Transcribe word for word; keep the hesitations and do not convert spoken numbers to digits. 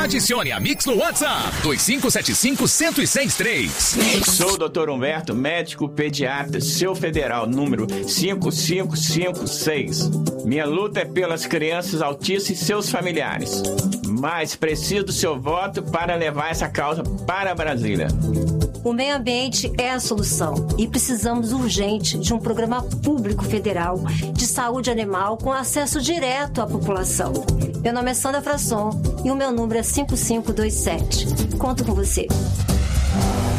Adicione a Mix no WhatsApp dois cinco sete cinco, um zero seis três. Sou o doutor Humberto, médico pediatra, seu federal, número cinco cinco cinco seis. Minha luta é pelas crianças autistas e seus familiares. Mas preciso do seu voto para levar essa causa para Brasília. O meio ambiente é a solução e precisamos urgente de um programa público federal de saúde animal com acesso direto à população. Meu nome é Sandra Frasson e o meu número é cinco cinco dois sete. Conto com você.